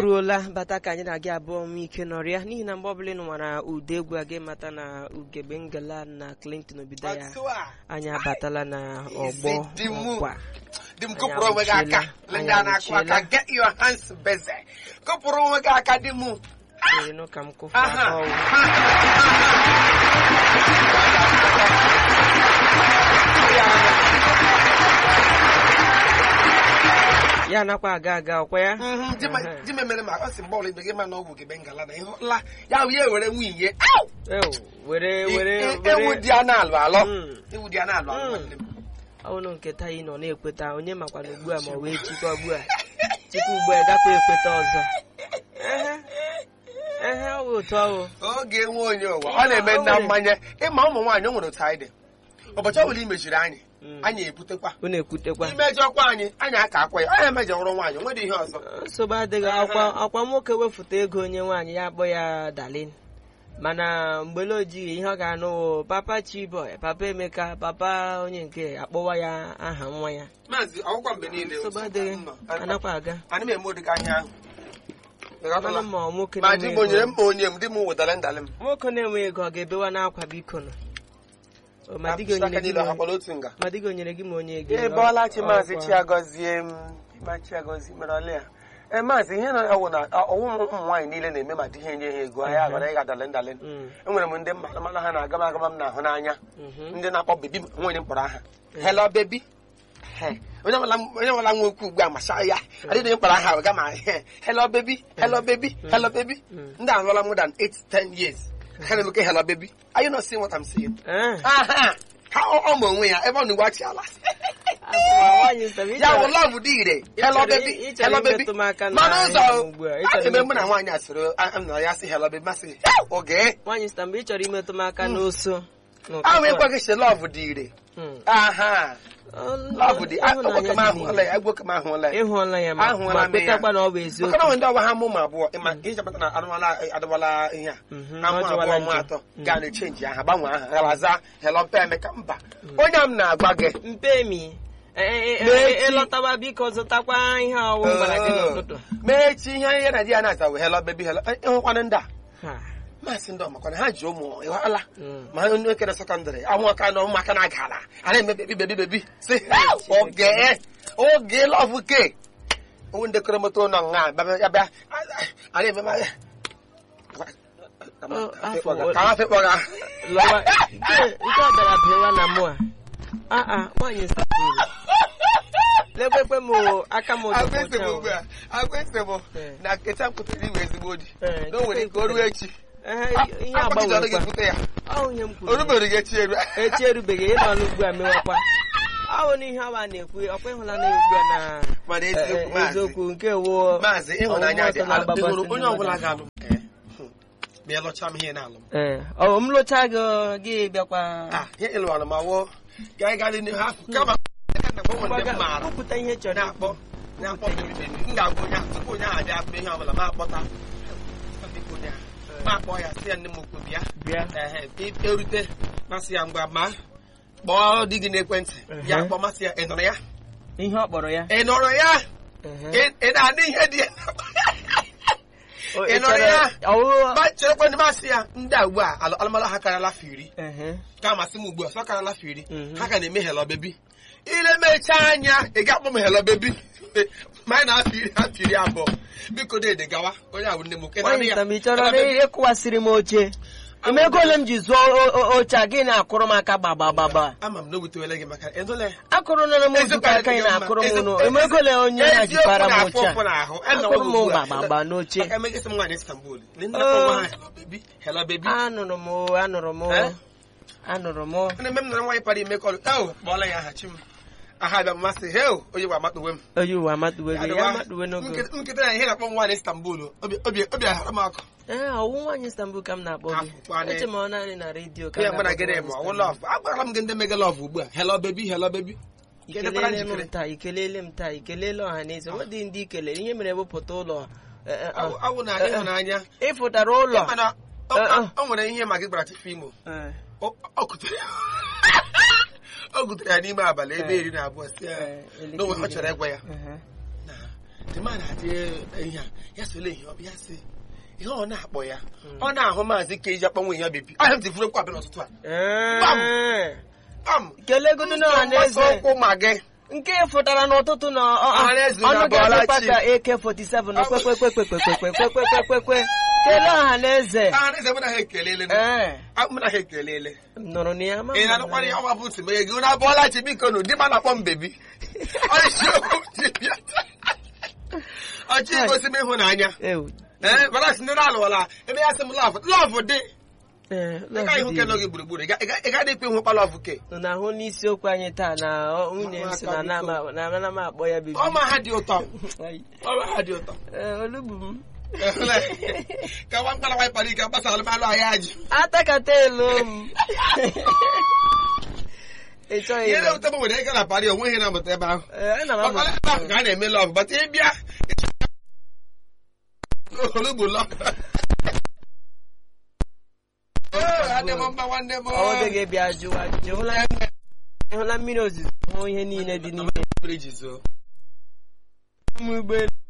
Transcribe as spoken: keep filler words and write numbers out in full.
oruola bata ka anyị na-aga abụọ m ike nọrịa n'ihi na mgbe ọbụla ị nwara ụda egwu a ga-emata na ugegbe ngala na Clinton obido ya anyị abatala na ọgbọ ọkwa Dim kupuru onwe gị aka ndị a na-akụ aka get your hands busy kupuru onwe gị aka dị mụ nụ ka m kụfu aka ọwụ ya nakwa aga aga ọkwa ya di memere ma ọ sị mgbe ọla ibe gị ma na ọgwụ gị bengala na ịhụla ya wee were nwunye were were ewu dị a na-alụ alọ ewu dị a na-alụ alọ ọnụ nketa ị nọ na-ekweta onye makwana ugbu a ma wee chikwa ugbu a chikwa ugbu a gakwa ekweta ọzọ ehe ehe ọ bụ otu ọhụ oge nwe onye ụwa ọ na-eme nna mmanya ịma ụmụ nwaanyị o nwere otu anyị dị ụbọchị ọbụla imejiri anyị anyị ebutekwa unu ekwutekwa imejọkwa anyị anyị aka akwa ya onye emejọrọ nwaanyị nwere ihe ọzọ nsogbu adịghị akwa akwa nwoke wefụta ego onye nwaanyị ya akpọ ya darling mana mgbele ojighị ihe ọ ga-anụ papa Chiboy papa Emeka papa onye nke akpọwa ya aha nwa ya maazị ọgwụkwa mgbe niile nsogbu adịghị anakwa aga ana m eme ụdịka ahịa ahụ ma nwoke ma di m onyere m onye m di m wetara ndalị m nwoke na-enwe ego ọ ga-ebewa n'akwa biko nọ ma dịghị onyere gị ma onye ego ebeọla chi maazị Chiagozie m ma Chiagozie mere ọla ya ee maazị ihe na ọwụ na ọwụ ụmụ nwaanyị niile na-eme ma di ha enye ha ego ahịa agara ịga dalị ndalị enwere m ndị mmadụ mana ha na-aga m agama m n'ahụ n'anya ndị na-akpọ bebi nwunye m kpọrọ aha hello baby onye nwela nwa okwu ugbu a masha ya adịghị onye mkpara aha ga ma hello baby hello baby hello baby ndị ahụla more than eight ten years ha na-emeke hello baby are you not seeing what I'm saying? aha ha ọmụ onwe ya ebe ọ na ugwachi ala ya wụ lọvụ dị ire hello baby hello baby mana ụzọ eme mụ na nwaanyị asịrị na ya sị hello baby masị oge nwaanyị sita mgbe ị chọrọ imetụ m aka n'oso ahụ ekweghị si lọvụ dị ire aha lọvụ dị oke m ahụla ya egboke m ahụla ya ịhụọla ya ma kwetakwa na ọ bụ eziokwu maka na ndị ọgwa ha mụ ma abụọ ịma ihe chọpụta na adọwala ihe a amụ abụọ mụ atọ ga na-echenji aha gbanwee aha galaza hello mpe Emeka mba onye m na-agwa gị mpemi ịlọtawa biko zụtakwa ihe ọwụ gwara gị n'ụtụtụ mechi ihe ihe na di ya na-aza wee hello baby hello ịhụkwana ndị a masị ndị ọmakwana ha ji ụmụ ịghọala ma onye okere sekọndịrị amụaka na ụmụaka na-aga ala a na-eme bebi bebi bebi si oge oge lọvụ ke owu ndị kere moto nọ nga ya bịa a na-eme ma ka ha fekpọga nke ọ bịara bịawa na mụ a aa nwaanyị nsapụrụ lekwekwe m aka m agwesebụ na nketa m pụtara iwe ezigbo di na o nwere nke o ruo echi ihe agbanwekwa orubere gị echi eru echi erubeghị ịnọ ọnụ ugbu a mewakwa ahụ na ihe awa na-ekwu ọkwa ịhụla na ugbu a na eziokwu nke wo maazị ịhụnanya dị onye ọbụla ga-alụ bịa lụcha m ihe na-alụ ọ m lụcha gị gị bịakwa ihe ịlụwalụ ma wụọ ka anyị gaa n'ihu afọ kama kpọpụta ihe chọrọ na-akpọ na-akpọ m ga-agwa onye ahụ tupu onye ahụ adị akpọ ihe ọbụla ma akpọta ma akpọ ya sị ya nne m okwu bịa erute masị ya ngwa ma kpọọ di gị n'ekwentị ya kpọọ masị ya ị nọrọ ya ihe ọ kpọrọ ya ị nọrọ ya ị na-adị ihe dị ya ị nọrọ ya ma cherekwa ndị masị ya ndị a ugbu a alụmalụ ha karịala afọ iri ka masị m ugbu a sọ karịala afọ iri ha ka na-eme hello baby ile mecha anya ị ga-akpọ m hello baby ma anyị na-afọ iri afọ iri abụọ biko dede gawa onye ahụ nne m ị chọrọ ịkụwasịrị m oche emego ole m ji zụọ oche a gị na-akụrụ m aka gbagbagba ama m na o wutewele gị maka ezole akụrụ na m ozukọ aka ị na-akụrụ m ụnụ emego ole onye na-jikwara m oche a akụrụ m gbagbagba n'oche anụrụ m anụrụ m anụrụ m eme m nara nwaanyị para ime kọlụ kpọọla ya aha chi m aha bịa mmasị he onye wa amatụwe m onye uwe amatụwe gị ya amatụwe n'oge nkịta ya ihe na-akpọ nwaanyị Istanbul obi ahara m akụ ee ọwụ nwaanyị Istanbul ka m na-akpọ gị eche m ọ narị na redio ka m agwara m gị ndị mega lọv ugbu a hello baby hello baby ikelele m taa ikelele m taa ikelele ọha na eze ọ dị ndị ikelere ihe mere wepụta ụlọ awụ na ịhụnanya ịfụtara ụlọ o nwere ihe ma gị gbara chifu imo ọ gụtere ya n'ime abalị ebe iri na abụọ si ya n'onwe ọ chọrọ ịgwa ya the man adị ihe a ya sole ihe ọ bịa sị ihe ọ na-akpọ ya ọ na-ahụ maazị ka iji akpọnwe ihe bebi ahụ m tifuru nkwa abịa n'ụtụtụ a kelegodo na ọha na eze ụkwụ ma gị nke fụtara n'ụtụtụ na ọnụ ga-adịkwa ka A K forty-seven kwekwekwekwekwekwekwekwe kelee ọha na eze ọha na eze mụ na ha ekelele mụ na ha ekelele nụrụ na ya ma ị na-anụkwara ya ọwa bụ otu mee gị na bụọla chi biko na ụdị ma na-akpọ m bebi ọchị gosi m ịhụnanya ee bara sị ndị na-alụọla ebe ya sị m lọvụ lọvụ dị ịga ihu ke nọ gị gburugburu ị gaghị ikpe ihu kpalọvụ ke na-ahụ n'isiokwu anyị taa na nwunye m si na ana m akpọ ya bebi ọma ha dị ụtọ ọma ha dị ụtọ olugbu m ka nwa mkpara waịpara ike gbasara alụmalụ ahịa ajị atakata elu m ihe na-ewute m nwere ego na parị onweghị na-amụta ebe ahụ ọkpara ebe ahụ ka a na-eme lọv bata ịbịa olugbu lọ ọ dịghị bịa jụwa ajụjụ ịhụla mmiri ozuzo hụ ihe niile dị n'ime mmiri jizo ụgbọelu